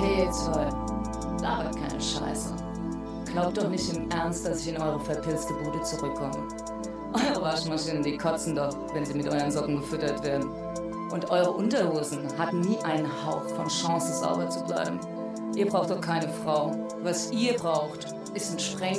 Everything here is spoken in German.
Hey, ihr zwei, labert keine Scheiße. Glaubt doch nicht im Ernst, dass ich in eure verpilzte Bude zurückkomme. Eure Waschmaschinen, die kotzen doch, wenn sie mit euren Socken gefüttert werden. Und eure Unterhosen hatten nie einen Hauch von Chance, sauber zu bleiben. Ihr braucht doch keine Frau. Was ihr braucht, ist ein Spreng